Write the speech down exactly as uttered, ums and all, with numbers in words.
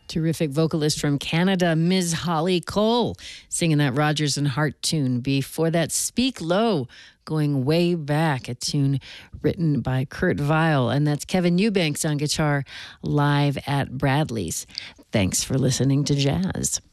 Terrific vocalist from Canada, Miz Holly Cole, singing that Rogers and Hart tune. Before that, Speak Low, going way back, a tune written by Kurt Vile. And that's Kevin Eubanks on guitar live at Bradley's. Thanks for listening to Jazz.